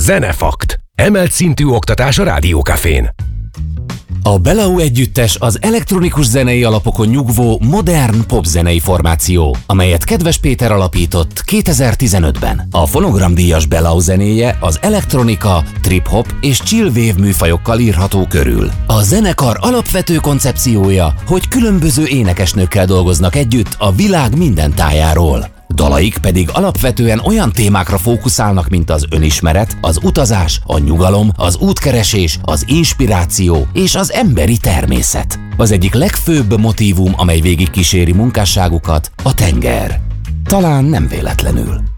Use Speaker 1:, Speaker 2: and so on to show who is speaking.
Speaker 1: Zenefakt. Emelt szintű oktatás a Rádiókafén.
Speaker 2: A Belau együttes az elektronikus zenei alapokon nyugvó modern popzenei formáció, amelyet Kedves Péter alapított 2015-ben. A fonogramdíjas Belau zenéje az elektronika, trip-hop és chill wave műfajokkal írható körül. A zenekar alapvető koncepciója, hogy különböző énekesnőkkel dolgoznak együtt a világ minden tájáról. Dalaik pedig alapvetően olyan témákra fókuszálnak, mint az önismeret, az utazás, a nyugalom, az útkeresés, az inspiráció és az emberi természet. Az egyik legfőbb motívum, amely végigkíséri munkásságukat, a tenger. Talán nem véletlenül.